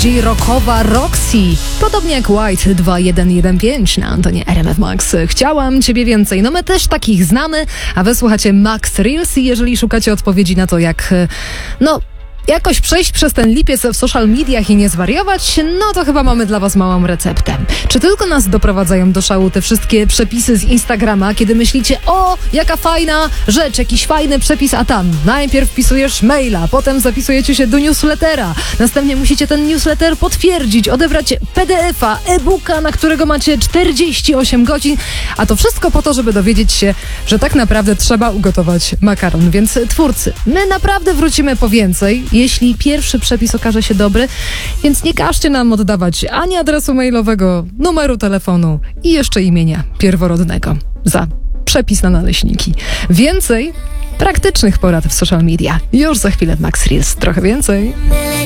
bardziej rockowa Roxy. Podobnie jak White 2115 na antenie RMF Max. Chciałam ciebie więcej. No my też takich znamy, a wy słuchacie Max Reels i jeżeli szukacie odpowiedzi na to, jak jakoś przejść przez ten lipiec w social mediach i nie zwariować, no to chyba mamy dla was małą receptę. Czy tylko nas doprowadzają do szału te wszystkie przepisy z Instagrama, kiedy myślicie, o, jaka fajna rzecz, jakiś fajny przepis, a tam najpierw wpisujesz maila, potem zapisujecie się do newslettera, następnie musicie ten newsletter potwierdzić, odebrać PDF-a, e-booka, na którego macie 48 godzin, a to wszystko po to, żeby dowiedzieć się, że tak naprawdę trzeba ugotować makaron. Więc twórcy, my naprawdę wrócimy po więcej, jeśli pierwszy przepis okaże się dobry, więc nie każcie nam oddawać ani adresu mailowego, numeru telefonu i jeszcze imienia pierworodnego za przepis na naleśniki. Więcej praktycznych porad w social media. Już za chwilę Max Reels. Trochę więcej.